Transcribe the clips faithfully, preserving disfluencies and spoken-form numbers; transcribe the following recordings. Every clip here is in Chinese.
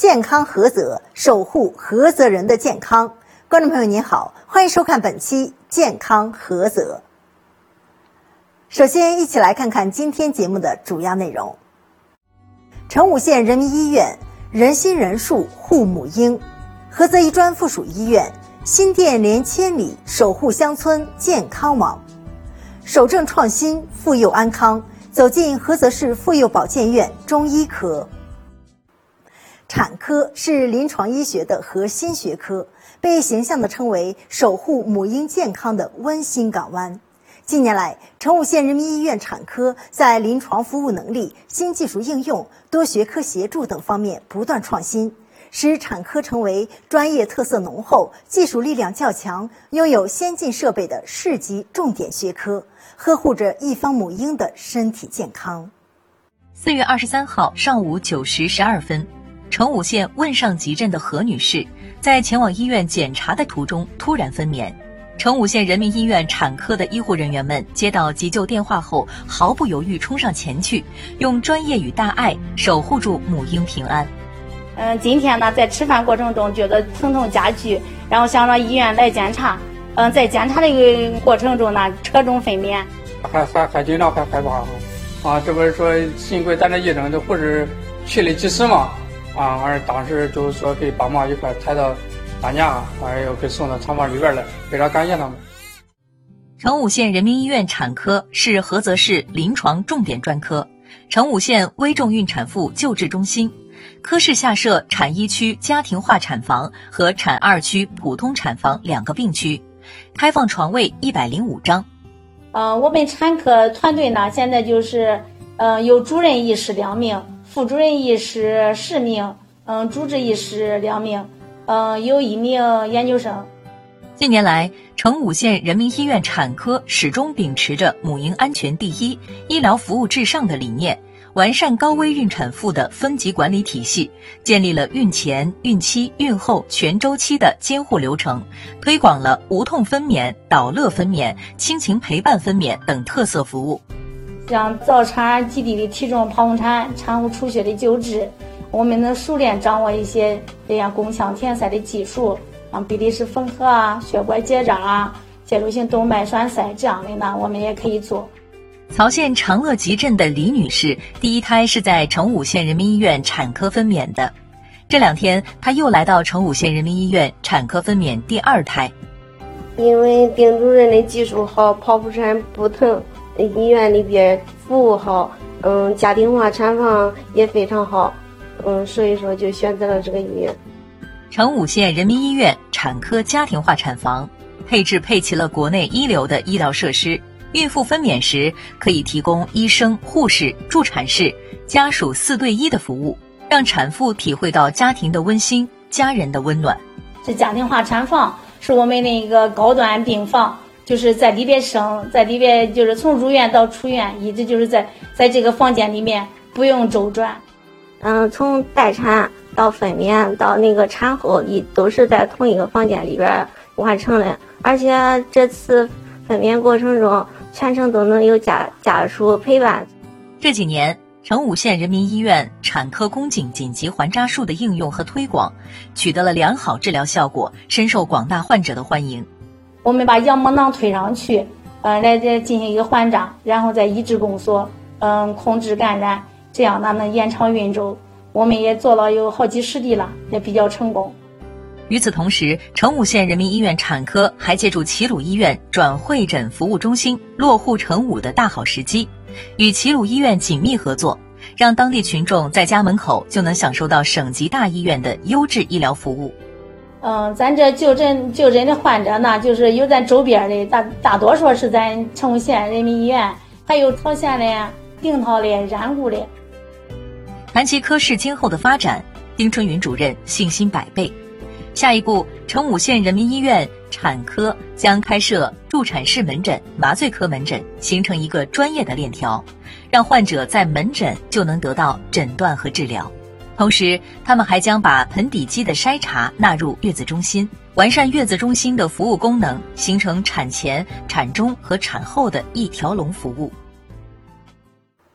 健康菏泽，守护菏泽人的健康。观众朋友您好，欢迎收看本期健康菏泽。首先一起来看看今天节目的主要内容。成武县人民医院人心人术护母婴，菏泽医专附属医院新店连千里，守护乡村健康网。守正创新，妇幼安康，走进菏泽市妇幼保健院中医科。产科是临床医学的核心学科，被形象地称为守护母婴健康的温馨港湾。近年来，成武县人民医院产科在临床服务能力、新技术应用、多学科协助等方面不断创新，使产科成为专业特色浓厚、技术力量较强、拥有先进设备的市级重点学科，呵护着一方母婴的身体健康。 四月二十三号上午九时十二分，成武县汶上集镇的何女士在前往医院检查的途中突然分娩。成武县人民医院产科的医护人员们接到急救电话后，毫不犹豫冲上前去，用专业与大爱守护住母婴平安。 嗯，今天呢，在吃饭过程中觉得疼痛加剧，然后想到医院来检查。嗯，在检查的一个过程中呢，车中分娩， 还还还紧张，还害怕啊！这不是说幸亏咱这医生的护士去得及时嘛，啊，而当时就说给爸妈一块抬到担架，还有给送到产房里边来，非常感谢他们。 成武县人民医院产科是菏泽市临床重点专科，成武县危重孕产妇救治中心。科室下设产一区家庭化产房和产二区普通产房两个病区，开放床位一百零五张。 呃，我们产科团队呢，现在就是呃有主任医师两名，副主任医师十名，嗯，主治医师两名，嗯，有一名研究生。 近年来，成武县人民医院产科始终秉持着母婴安全第一、医疗服务至上的理念，完善高危孕产妇的分级管理体系，建立了孕前、孕期、孕后全周期的监护流程，推广了无痛分娩、导乐分娩、亲情陪伴分娩等特色服务。 像早产、基地的体重剖宫产、产后出血的救治，我们能熟练掌握一些这样宫腔填塞的技术，像比利时缝合啊、血管结扎啊、介入性动脉栓塞这样的呢，我们也可以做。 曹县长乐集镇的李女士第一胎是在成武县人民医院产科分娩的，这两天她又来到成武县人民医院产科分娩第二胎。 因为丁主任的技术好，剖腹产不疼，医院里边服务好，嗯，家庭化产房也非常好，嗯，所以说就选择了这个医院。 成武县人民医院产科家庭化产房配置配齐了国内一流的医疗设施，孕妇分娩时可以提供医生、护士、助产士、家属四对一的服务，让产妇体会到家庭的温馨、家人的温暖。 这家庭化产房是我们的一个高端病房，就是在里边生，在里边就是从入院到出院，一直就是在在这个房间里面不用周转。 嗯，从待产到分娩到那个产后，一都是在同一个房间里边完成的，而且这次分娩过程中全程都能有家家属陪伴。 这几年，成武县人民医院产科宫颈紧急环扎术的应用和推广，取得了良好治疗效果，深受广大患者的欢迎。 我们把羊膜囊推上去，呃，来这进行一个环扎，然后再医治宫缩，嗯，控制感染，这样呢能延长孕周。我们也做了有好几十例了，也比较成功。 与此同时，成武县人民医院产科还借助齐鲁医院转会诊服务中心落户成武的大好时机，与齐鲁医院紧密合作，让当地群众在家门口就能享受到省级大医院的优质医疗服务。 嗯，咱这就诊就诊的患者呢，就是有咱周边的，大大多数是咱成武县人民医院，还有曹县的、定陶的、染谷的。 谈其科室今后的发展，丁春云主任信心百倍。下一步，成武县人民医院产科将开设助产士门诊、麻醉科门诊，形成一个专业的链条，让患者在门诊就能得到诊断和治疗。同时，他们还将把盆底肌的筛查纳入月子中心，完善月子中心的服务功能，形成产前、产中和产后的一条龙服务。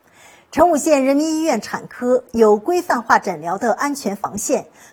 成武县人民医院产科有规范化诊疗的安全防线，